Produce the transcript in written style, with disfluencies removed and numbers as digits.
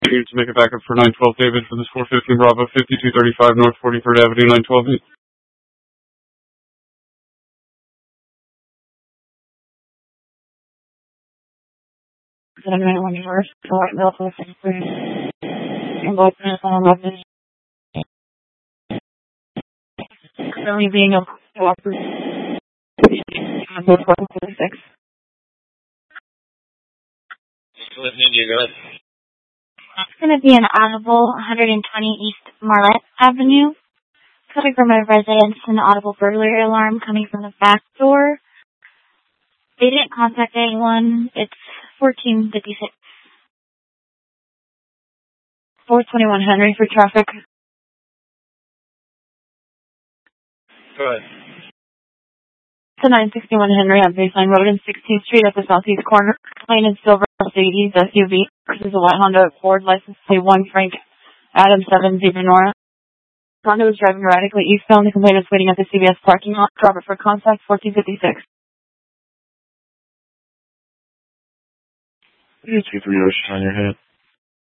Here to make a backup for 912 David for this 415 Bravo 5235 North 43rd Avenue 912. Currently being a walker. 446. It's going to be an audible 120 East Marlette Avenue. Coming from a residence, an audible burglary alarm coming from the back door. They didn't contact anyone. It's 1456. 421 Henry for traffic. Go ahead. It's a 961 Henry on Baseline Road and 16th Street at the southeast corner. Plain and silver Mercedes SUV. This is a white Honda Accord, license plate 1 Frank Adam 7 Zebra Nora. Honda was driving erratically eastbound. The complainant is waiting at the CVS parking lot. Drop it for contact 1456. You 2 3 on your head.